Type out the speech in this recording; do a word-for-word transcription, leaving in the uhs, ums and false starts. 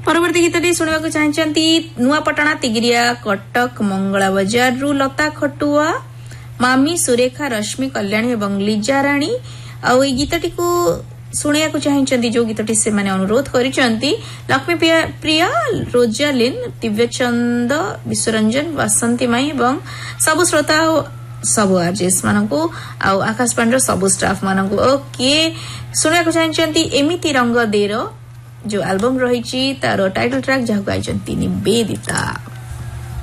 परवर्ती गीतटी शुणा चाहती नुआपटना तिगिरिया कटक मंगला बजार रु लता खटुआ मामी सुरेखा रश्मि कल्याणी एवं लीजा राणी आ गीतटी को शुणा चाहती जो गीतटी से माने अनुरोध करिसेंती लक्ष्मी प्रिया रोजालिन दिव्यचंद विश्वरंजन वसंती माई एवं सब श्रोता सब आरजेस मानकु आ आकाशवाणी सब स्टाफ मानकु ओके शुणा चाहती एमिति रंग देर जो एल्बम रही तार टाइटल ट्रैक जहाँ गाई निवेदिता।